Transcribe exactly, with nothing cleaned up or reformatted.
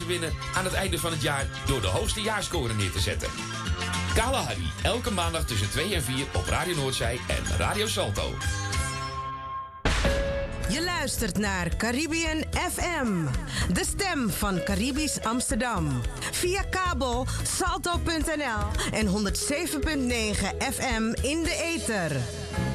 winnen aan het einde van het jaar door de hoogste jaarscore neer te zetten. Kalahari, elke maandag tussen twee en vier op Radio Noordzij en Radio Salto. Je luistert naar Caribbean F M, de stem van Caribisch Amsterdam. Via kabel salto punt n l en honderdzeven komma negen F M in de ether.